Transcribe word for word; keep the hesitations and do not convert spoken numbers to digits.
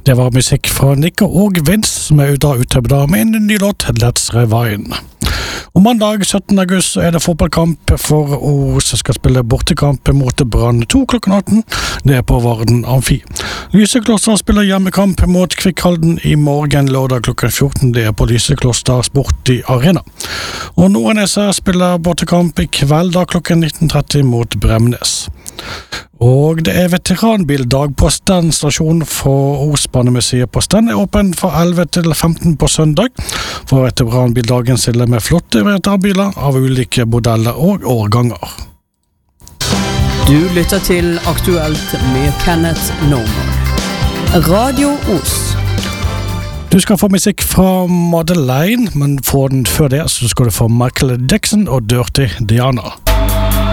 Det var musikk fra Nico og Vince som er ute ut til med en ny låt, Let's Rewind. Og mandag syttende august er det fotballkamp for Os som skal spille bortekamp mot Brann to klokken atten. Det er på Varden Amfi. Lysekloster spiller hjemmekamp mot Kvikkhalden i morgen lørdag klokken fjorten. Det er på Lysekloster Sport i Arena. Og Nordneset spiller bortekamp i kveld da klokken nitten tretti mot Bremnes. Og det er veteranbildag på Sten stasjon for Osbanemuseet på Sten er åpen fra elleve til femten på søndag. For veteranbildagen stiller med flotte veteranbiler av ulike modeller og årganger. Du lytter til Aktuelt med Kenneth Norman. Radio Os. Du skal få musikk fra Madeleine, men få den før det så skal du få Michael Jackson og Dirty Diana.